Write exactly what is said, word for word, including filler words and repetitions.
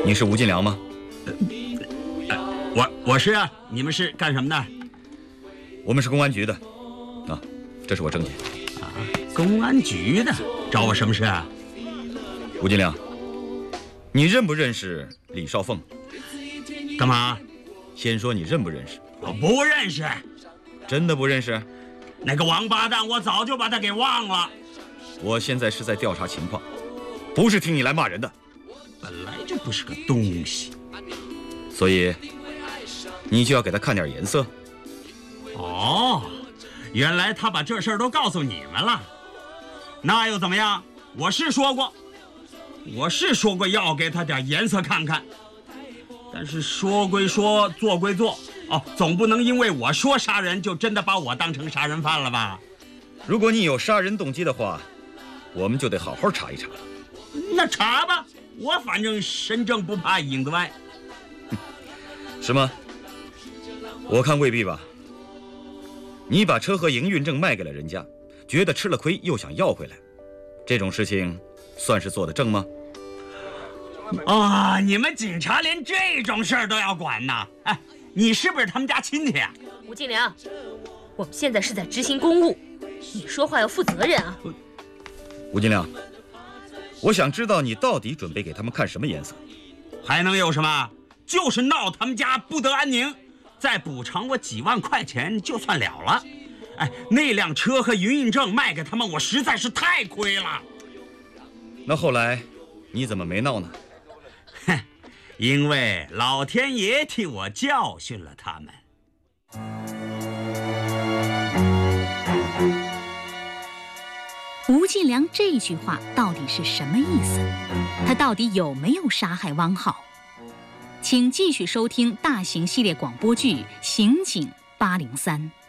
你是吴金良吗？ 呃、我我是啊，你们是干什么的？ 我们是公安局的，啊，这是我证件。 啊，公安局的，找我什么事啊？ 吴金良，你认不认识李少凤？ 干嘛？ 先说你认不认识？ 我不认识。 真的不认识？ 那个王八蛋，我早就把他给忘了。 我现在是在调查情况，不是听你来骂人的。 本来就不是个东西， 所以你就要给他看点颜色。 哦，原来他把这事儿都告诉你们了，那又怎么样？我是说过，我是说过要给他点颜色看看，但是说归说，做归做，哦，总不能因为我说杀人就真的把我当成杀人犯了吧？ 如果你有杀人动机的话，我们就得好好查一查了。 那查吧，我反正身正不怕影子歪。 是吗？我看未必吧。你把车和营运证卖给了人家，觉得吃了亏又想要回来，这种事情算是做得正吗？ 啊、哦，你们警察连这种事儿都要管呢？哎，你是不是他们家亲戚啊？ 吴金良，我们现在是在执行公务，你说话要负责任啊。 吴金良，我想知道你到底准备给他们看什么颜色？ 还能有什么？就是闹他们家不得安宁，再补偿我几万块钱就算了了。哎，那辆车和营运证卖给他们，我实在是太亏了。 那后来你怎么没闹呢？ 哼，因为老天爷替我教训了他们。 吴金良这句话到底是什么意思？他到底有没有杀害汪浩？请继续收听大型系列广播剧《刑警八零三》。